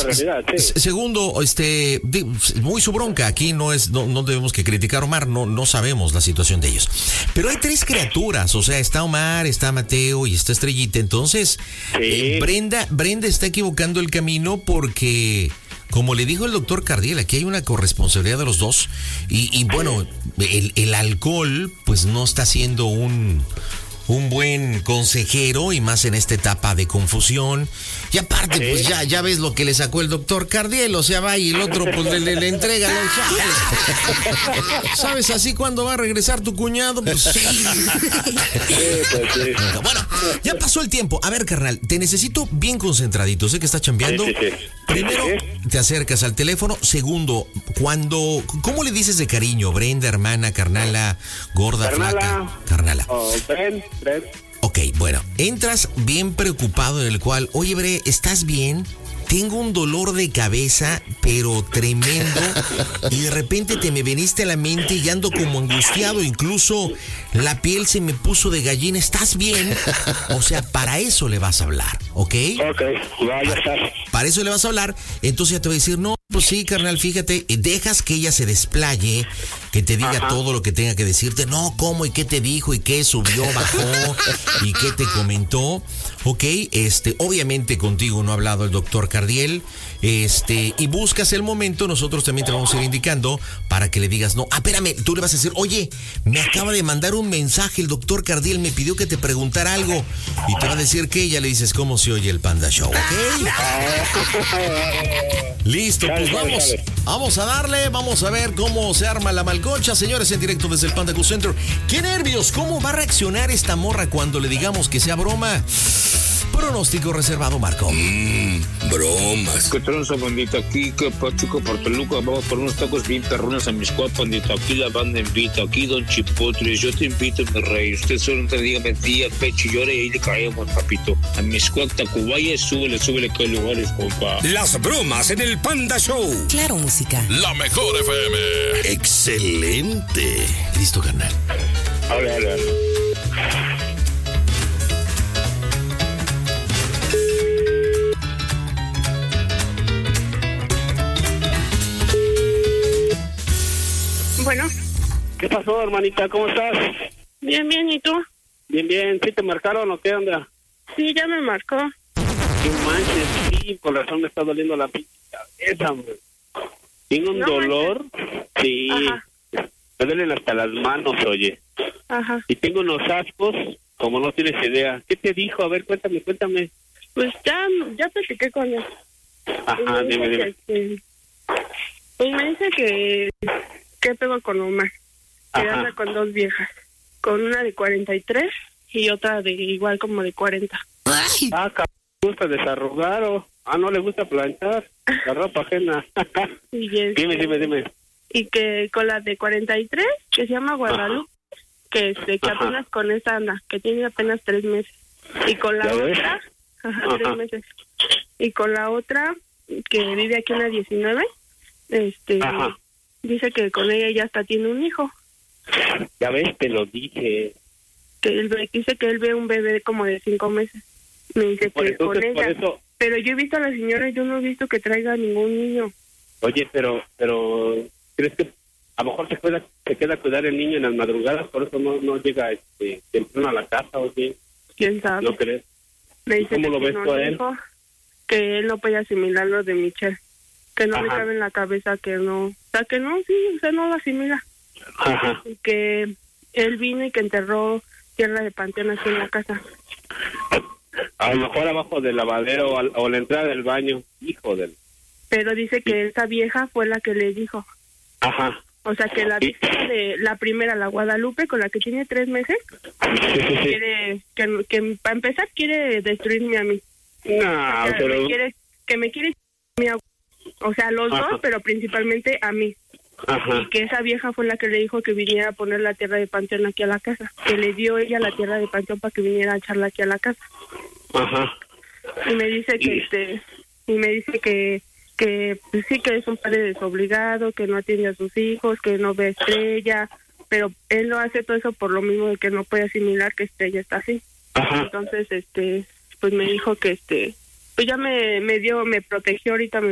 realidad, sí. Segundo, muy su bronca. Aquí no debemos que criticar a Omar, no sabemos la situación de ellos. Pero hay 3 criaturas, o sea, está Omar, está Mateo y está Estrellita. Entonces, Sí. Brenda está equivocando el camino porque, como le dijo el doctor Cardiel, aquí hay una corresponsabilidad de los dos. Y bueno, el alcohol, pues no está siendo un buen consejero, y más en esta etapa de confusión. Y aparte, Sí. pues ya ves lo que le sacó el doctor Cardiel, o sea, va y el otro pues le entrega los chales. ¿Sabes así cuándo va a regresar tu cuñado? Pues sí. Sí. Bueno, ya pasó el tiempo. A ver, carnal, te necesito bien concentradito. Sé que estás chambeando. Sí. Primero, te acercas al teléfono. Segundo, ¿cómo le dices de cariño? Brenda, hermana, carnala, gorda, Carnala. flaca. Carnala. Oh, Brent. Ok, bueno, entras bien preocupado en el cual, oye, Bre, ¿estás bien? Tengo un dolor de cabeza, pero tremendo, y de repente te me veniste a la mente y ando como angustiado, incluso la piel se me puso de gallina. ¿Estás bien? O sea, para eso le vas a hablar, ¿ok? Ok, ya está. Para eso le vas a hablar, entonces ya te va a decir, no, pues sí, carnal, fíjate, dejas que ella se desplaye, que te diga Ajá. todo lo que tenga que decirte, no, cómo, y qué te dijo, y qué subió, bajó, y qué te comentó, ok, obviamente contigo no ha hablado el doctor Cardiel, y buscas el momento, nosotros también te vamos a ir indicando, para que le digas, no, espérame, tú le vas a decir, oye, me acaba de mandar un mensaje el doctor Cardiel, me pidió que te preguntara algo, y te va a decir que ella le dices, ¿cómo se oye el Panda Show, ok? Listo, pues vamos a darle, vamos a ver cómo se arma la malconcha, señores, en directo desde el Panda Cool Center. ¡Qué nervios! ¿Cómo va a reaccionar esta morra cuando le digamos que sea broma? Pronóstico reservado, Marco. Bromas. ¿Qué tranza, bandita? Aquí, que Pachuca, Portoluca, vamos por unos tacos bien perrones a mis cuatro, bandita. Aquí la banda invita, aquí Don Chipotle, yo te invito, mi rey. Usted solo te diga mentira, pecho, llore y ahí le caemos, papito. A mis cuatro, Tacubaya, súbele que hay lugares, compa. Las bromas en el Panda Show. Claro, música. La mejor FM. Excelente. Listo, carnal. Habla. Bueno, ¿Qué pasó, hermanita? ¿Cómo estás? bien, ¿y tú? Bien. ¿Sí te marcaron o qué onda? Sí, ya me marcó. ¿Qué manches? Sí, por razón me está doliendo la pinche cabeza, hombre. Tengo un No dolor. Sí. Ajá. Me duelen hasta las manos, oye. Ajá. Y tengo unos ascos, como no tienes idea. ¿Qué te dijo? A ver, cuéntame. Pues ya platiqué con él. Ajá, Y me dime. dice pues me dice que pego con Omar. Que Ajá. anda con 2 viejas. Con una de 43 y otra de igual como de 40. Cabrón, ¿le gusta desarrugar o...? No le gusta planchar la ropa ajena. Y Dime. Y que con la de 43, que se llama Guadalupe, que Ajá. apenas con esa anda, que tiene apenas 3 meses. Y con la ¿Ya ves? otra, ajá, Ajá. 3 meses. Y con la otra, que vive aquí en la 19, Ajá. dice que con ella ya hasta tiene un hijo. Ya ves, te lo dije. Que dice que él ve un bebé como de 5 meses. Me dice Por que con entonces, por ella. eso... Pero yo he visto a la señora y yo no he visto que traiga ningún niño. Oye, pero ¿crees que a lo mejor se queda a cuidar el niño en las madrugadas? Por eso no llega temprano a la casa, ¿o qué? ¿Quién sabe? ¿No crees? Me dice ¿Cómo que lo ves no tú a le él? dijo que él no puede asimilar lo de Michelle. Que no le Ajá. cabe en la cabeza que no... O sea, que no, sí, o sea, no lo asimila. Ajá. Y que él vino y que enterró tierra de panteón aquí en la casa. A lo mejor abajo del lavadero o la entrada del baño. Hijo del... Pero dice que esa vieja fue la que le dijo. Ajá. O sea, que la vieja de la primera, la Guadalupe, con la que tiene 3 meses, Sí. quiere que para empezar quiere destruirme a mí. No, Que pero... me quiere mi abuelo. O sea, los Ajá. dos, pero principalmente a mí. Ajá. Y que esa vieja fue la que le dijo que viniera a poner la tierra de panteón aquí a la casa. Que le dio ella la tierra de panteón para que viniera a echarla aquí a la casa. Ajá. Y me dice que que pues sí, que es un padre desobligado, que no atiende a sus hijos, que no ve a Estrella, pero él no hace todo eso por lo mismo de que no puede asimilar que Estrella está así. Ajá. Entonces, pues me dijo que pues ya me protegió ahorita,